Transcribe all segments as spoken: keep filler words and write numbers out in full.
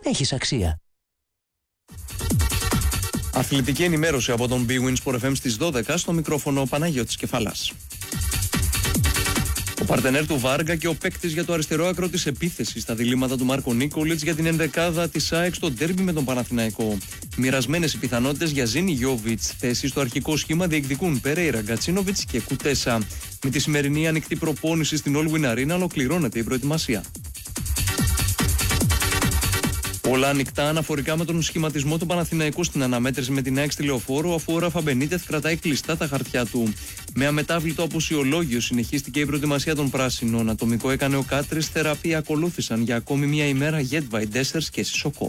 έχεις αξία. Αθλητική ενημέρωση από τον Big Win Sport εφ εμ στις δώδεκα, στο μικρόφωνο Παναγιώτης Κεφαλάς. Ο παρτενέρ του Βάργα και ο παίκτης για το αριστερό άκρο της επίθεσης στα διλήμματα του Μάρκο Νίκολιτς για την ενδεκάδα της ΑΕΚ στο ντέρμπι με τον Παναθηναϊκό. Μοιρασμένες οι πιθανότητες για Ζίνι Γιόβιτς. Θέσεις στο αρχικό σχήμα διεκδικούν Περέιρα, Γκατσίνοβιτς και Κουτέσα. Με τη σημερινή ανοιχτή προπόνηση στην All Win Arena ολοκληρώνεται η προετοιμασία. Όλα ανοιχτά αναφορικά με τον σχηματισμό του Παναθηναϊκού στην αναμέτρηση με την ΑΕΚ στη Λεωφόρο, αφού ο Ράφα Μπενίτεθ κρατάει κλειστά τα χαρτιά του. Με αμετάβλητο απουσιολόγιο συνεχίστηκε η προετοιμασία των πράσινων. Ατομικό έκανε ο Κάτρης, θεραπεία ακολούθησαν για ακόμη μία ημέρα Γετβάι, Ντέσσερς και Σισοκό.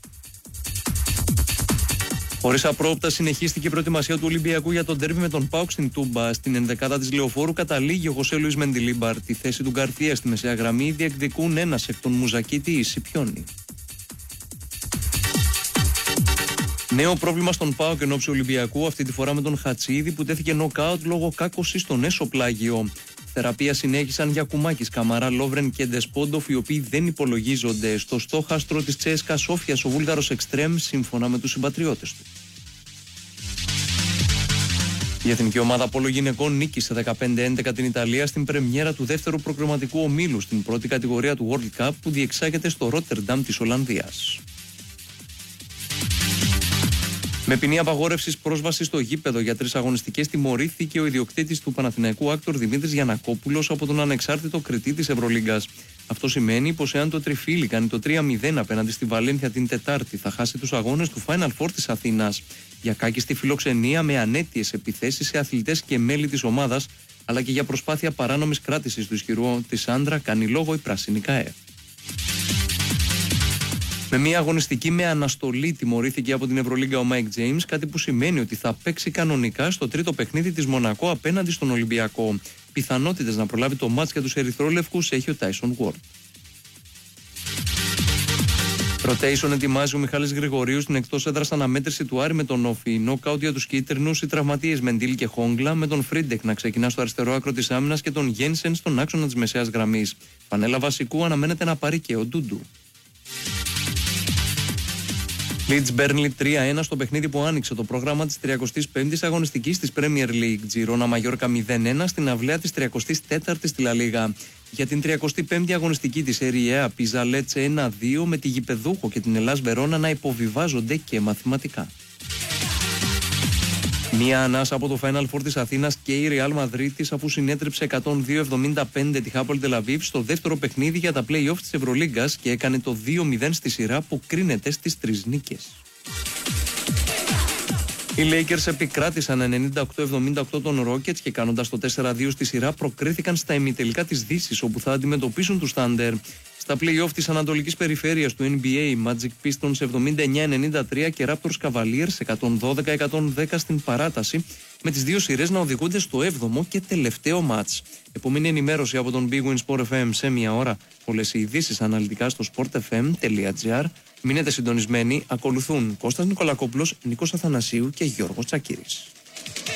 Χωρίς απρόοπτα συνεχίστηκε η προετοιμασία του Ολυμπιακού για τον ντέρμπι με τον ΠΑΟΚ στην Τούμπα. Στην ενδεκάδα της Λεωφόρου καταλήγει ο Χωσέ Λουίς Μεντιλίμπαρ. Τη θέση του Γκαρθία στη μεσαία γραμμή διεκδικούν ένας εκ των Μουζακίτη ή Σιπιόνι. Νέο πρόβλημα στον ΠΑΟΚ εν ώψη Ολυμπιακού, αυτή τη φορά με τον Χατσίδη που τέθηκε νοκάουτ λόγω κάκωσης στον έσωπλάγιο. Θεραπεία συνέχισαν για Κουμάκης, Καμαρά, Λόβρεν και Ντεσπόντοφ, οι οποίοι δεν υπολογίζονται στο στόχαστρο της Τσέσκα Σόφιας ο Βούλγαρος Εκστρέμ, σύμφωνα με τους συμπατριώτες του. Η εθνική ομάδα Πολογυναικών νίκησε δεκαπέντε έντεκα την Ιταλία στην πρεμιέρα του δεύτερου προκριματικού ομίλου στην πρώτη κατηγορία του World Cup που διεξάγεται στο Ρότερνταμ της Ολλανδίας. Με ποινή απαγόρευσης πρόσβασης στο γήπεδο για τρεις αγωνιστικές τιμωρήθηκε ο ιδιοκτήτης του Παναθηναϊκού Άκτορ Δημήτρης Γιαννακόπουλος από τον ανεξάρτητο κριτή της Ευρωλίγκας. Αυτό σημαίνει πως εάν το Τριφύλι κάνει το τρία μηδέν απέναντι στη Βαλένθια την Τετάρτη, θα χάσει τους αγώνες του Final Four της Αθήνας. Για κάκιστη φιλοξενία με ανέτειες επιθέσεις σε αθλητές και μέλη της ομάδας, αλλά και για προσπάθεια παράνομης κράτησης του ισχυρού της άντρα, κάνει λόγο η Πράσινη ΚΑΕ. Με μια αγωνιστική με αναστολή τιμωρήθηκε από την Ευρωλίγκα ο Μάικ Τζέιμς, κάτι που σημαίνει ότι θα παίξει κανονικά στο τρίτο παιχνίδι της Μονακό απέναντι στον Ολυμπιακό. Πιθανότητες να προλάβει το μάτς για τους ερυθρόλευκους έχει ο Τάισον Γουόρντ. Rotation ετοιμάζει ο Μιχάλης Γρηγορίου στην εκτός έδρας αναμέτρηση του Άρη με τον Όφη. Νοκάουτ για τους κίτρινους, οι τραυματίες Μεντίλ και Χόγκλα, με τον Φρίντεκ να ξεκινά στο αριστερό άκρο της άμυνας και τον Γένσεν στον άξονα της μεσαίας γραμμής. Πανέλα βασικού αναμένεται να πάρει και ο Ντούντου. Leeds Burnley τρία ένα στο παιχνίδι που άνοιξε το πρόγραμμα της τριανταπέμπτης αγωνιστικής αγωνιστικής της Premier League. Τζιρόνα Μαγιόρκα μηδέν ένα στην αυλαία της τριανταετής τέταρτης στη Λα Λίγα. Για την τριαντάτη πέμπτη αγωνιστική της Serie A, Πίζα Λέτσε ένα δύο με τη γηπεδούχο και την Ελλάς Βερόνα να υποβιβάζονται και μαθηματικά. Μία ανάσα από το Final Four της Αθήνας και η Real Madrid, αφού συνέτρεψε εκατόν δύο εβδομήντα πέντε τη Hapoel Tel Aviv στο δεύτερο παιχνίδι για τα play-off της Ευρωλίγκας και έκανε το δύο μηδέν στη σειρά που κρίνεται στις τρεις νίκες. Οι Lakers επικράτησαν ενενήντα οκτώ εβδομήντα οκτώ των Rockets και κάνοντας το τέσσερα δύο στη σειρά προκρίθηκαν στα ημιτελικά της Δύσης, όπου θα αντιμετωπίσουν τους Thunder. Στα play-off της Ανατολικής Περιφέρειας του N B A, Magic Pistons εβδομήντα εννιά ενενήντα τρία και Raptors Cavaliers εκατόν δώδεκα εκατόν δέκα στην παράταση, με τις δύο σειρές να οδηγούνται στο έβδομο και τελευταίο μάτς. Επόμενη ενημέρωση από τον Big Win Sport εφ εμ σε μία ώρα. Όλες οι ειδήσεις αναλυτικά στο sportfm τελεία gr. Μείνετε συντονισμένοι, ακολουθούν Κώστας Νικολακόπουλος, Νίκος Αθανασίου και Γιώργος Τσακύρης.